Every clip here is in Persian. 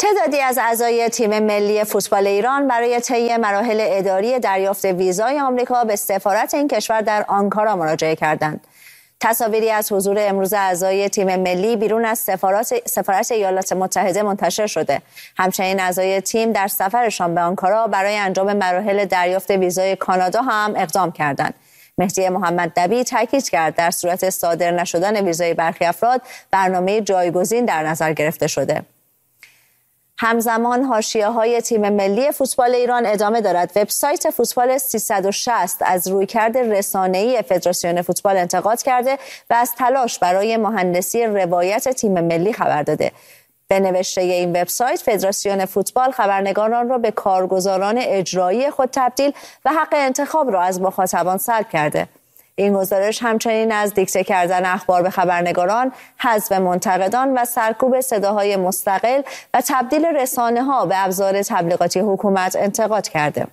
تعدادی از اعضای تیم ملی فوتبال ایران برای طی مراحل اداری دریافت ویزای آمریکا به سفارت این کشور در آنکارا مراجعه کردند. تصاویری از حضور امروز اعضای تیم ملی بیرون از سفارت ایالات متحده منتشر شده. همچنین اعضای تیم در سفرشان به آنکارا برای انجام مراحل دریافت ویزای کانادا هم اقدام کردند. مهدی محمدنبی تاکید کرد در صورت صادر نشدن ویزای برخی افراد برنامه جایگزین در نظر گرفته شده. همزمان حاشیه‌های تیم ملی فوتبال ایران ادامه دارد. وبسایت فوتبال 360 از رویکرد رسانه‌ای فدراسیون فوتبال انتقاد کرده و از تلاش برای مهندسی روایت تیم ملی خبر داده. به نوشته این وبسایت، فدراسیون فوتبال خبرنگاران را به کارگزاران اجرایی خود تبدیل و حق انتخاب را از مخاطبان سلب کرده. این گزارش همچنین از دیکته کردن اخبار به خبرنگاران، حذف منتقدان و سرکوب صداهای مستقل و تبدیل رسانه‌ها به ابزار تبلیغاتی حکومت انتقاد کرده.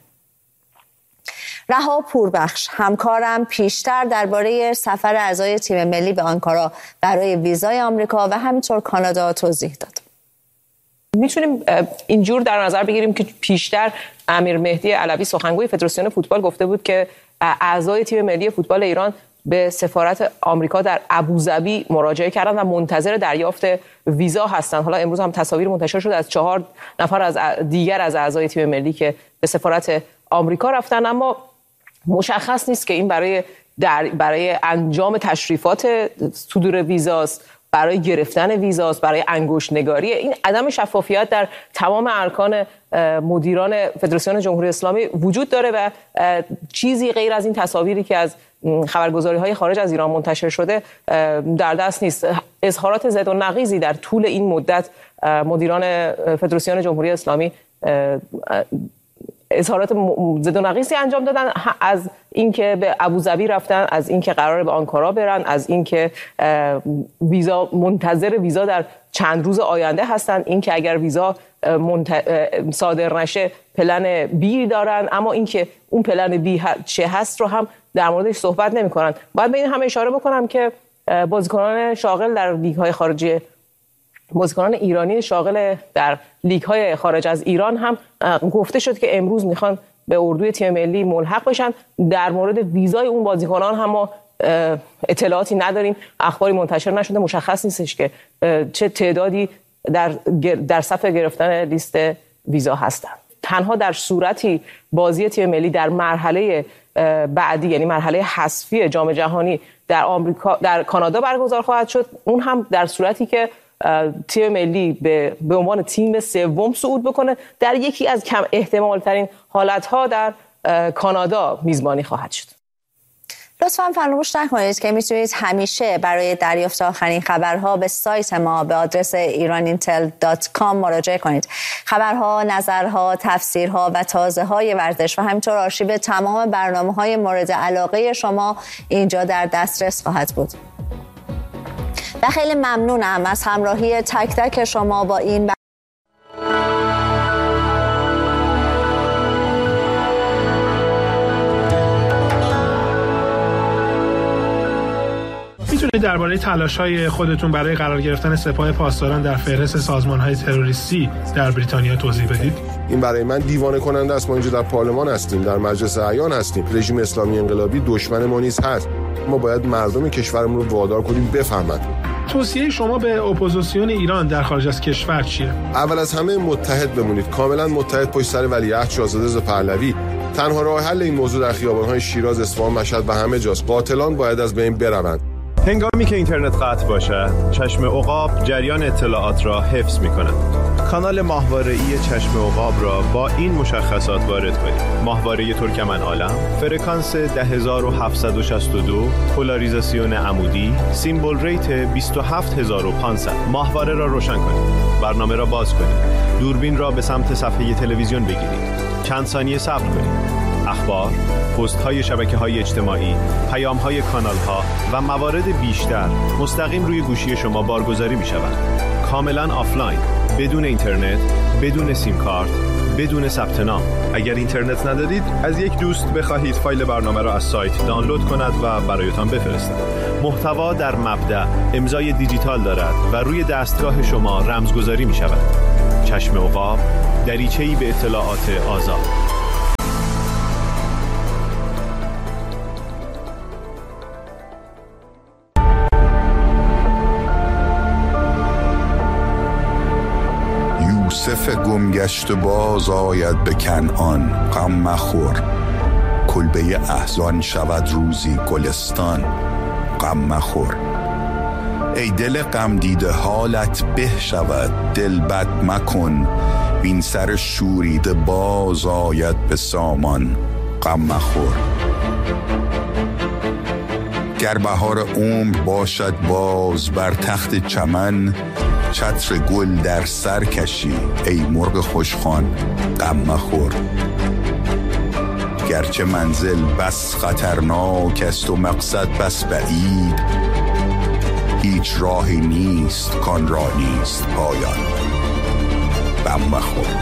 رها پوربخش، همکارم، پیشتر درباره سفر اعضای تیم ملی به آنکارا برای ویزای آمریکا و همینطور کانادا توضیح داد. میتونیم اینجور در نظر بگیریم که پیشتر امیر مهدی علوی سخنگوی فدراسیون فوتبال گفته بود که اعضای تیم ملی فوتبال ایران به سفارت آمریکا در ابوظبی مراجعه کردن و منتظر دریافت ویزا هستند. حالا امروز هم تصاویر منتشر شد از 4 نفر از دیگر از اعضای تیم ملی که به سفارت آمریکا رفتن، اما مشخص نیست که این برای انجام تشریفات صدور ویزاست، برای گرفتن ویزاست، برای انگشت‌نگاری. این عدم شفافیت در تمام ارکان مدیران فدراسیون جمهوری اسلامی وجود داره و چیزی غیر از این تصاویری که از خبرگزاری‌های خارج از ایران منتشر شده در دست نیست. اظهارات زد و نقیضی در طول این مدت مدیران فدراسیون جمهوری اسلامی اظهارات زد و نقیصی انجام دادن، از اینکه به ابوظبی رفتن، از اینکه قراره به آنکارا برن، از اینکه منتظر ویزا در چند روز آینده هستن، اینکه اگر ویزا صادر نشه پلن بی دارن، اما اینکه اون پلن بی چه هست رو هم در موردش صحبت نمی‌کنن. باید به این هم اشاره بکنم که بازیکنان شاغل در لیگ‌های خارجی، بازیکنان ایرانی شاغل در لیگ‌های خارج از ایران هم گفته شد که امروز میخوان به اردوی تیم ملی ملحق بشن. در مورد ویزای اون بازیکنان هم ما اطلاعاتی نداریم، اخباری منتشر نشده، مشخص نیستش که چه تعدادی در صف گرفتن لیست ویزا هستند. تنها در صورتی بازی تیم ملی در مرحله بعدی، یعنی مرحله حذفی جام جهانی در کانادا برگزار خواهد شد، اون هم در صورتی که تیم ملی به عنوان تیم سوم صعود بکنه، در یکی از کم احتمال ترین حالتها در کانادا میزبانی خواهد شد. لطفاً فراموش نکنید که میتونید همیشه برای دریافت آخرین خبرها به سایت ما به آدرس iranintel.com مراجعه کنید. خبرها، نظرها، تفسیرها و تازه‌های ورزش و همینطور آرشیو تمام برنامه‌های مورد علاقه شما اینجا در دسترس خواهد بود. و خیلی ممنونم از همراهی تک تک شما با این میتونید درباره تلاش‌های خودتون برای قرار گرفتن سپاه پاسداران در فهرست سازمان‌های تروریستی در بریتانیا توضیح بدید؟ این برای من دیوانه کننده است. ما اینجا در پارلمان هستیم، در مجلس اعیان هستیم. رژیم اسلامی انقلابی دشمن ما نیز هست. ما باید مردم کشورمون رو وادار کنیم بفهمند. توصیه شما به اپوزیسیون ایران در خارج از کشور چیه؟ اول از همه متحد بمونید، کاملا متحد پشت سر ولیعهد شاهزاده رضا پهلوی. تنها راه حل این موضوع در خیابان‌های شیراز، اصفهان، مشهد و همه جاست. قاتلان باید از بین بروند. هنگامی که اینترنت قطع باشد، چشم عقاب جریان اطلاعات را حفظ می‌کند. کانال ماهواره‌ای چشم عقاب را با این مشخصات وارد کنید: ماهواره ترکمن عالم، فرکانس 10762، پولاریزاسیون عمودی، سیمبل ریت 27500. ماهواره را روشن کنید. برنامه را باز کنید. دوربین را به سمت صفحه تلویزیون بگیرید. چند ثانیه صبر کنید. اخبار، پست‌های شبکه‌های اجتماعی، پیام‌های کانال‌ها و موارد بیشتر مستقیم روی گوشی شما بارگذاری می‌شوند. کاملاً آفلاین، بدون اینترنت، بدون سیم کارت، بدون ثبت نام. اگر اینترنت ندارید، از یک دوست بخواهید فایل برنامه را از سایت دانلود کند و برایتان بفرستد. محتوا در مبدأ امضای دیجیتال دارد و روی دستگاه شما رمزگذاری می‌شود. چشم عقاب، دریچه‌ای به اطلاعات آزاد. یوسف گمگشت باز آید به کنعان، غم مخور کلبه احزان شود روزی گلستان، غم مخور. ای دل غم دیده حالت به شود، دل بد مکن وین سر شوریده باز آید به سامان، غم مخور. گر بهار عمر باشد باز بر تخت چمن، چتر گل در سر کشی ای مرغ خوشخوان، غم مخور. گرچه منزل بس خطرناک است و مقصد بس بعید، هیچ راهی نیست کان را نیست پایان، غم مخور.